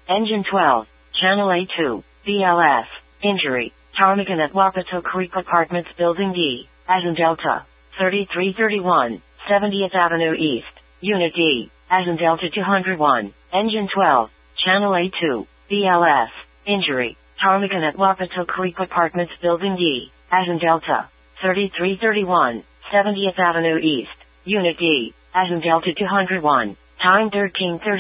Engine 12, Channel A2, BLS, injury, Ptarmigan at Wapato Creek Apartments Building D, as in Delta, 3331, 70th Avenue East, Unit D, as in Delta 201, Engine 12, Channel A2, BLS, injury, Ptarmigan at Wapato Creek Apartments Building D, as in Delta, 3331, 70th Avenue East, Unit D, as in Delta 201, time 13:30.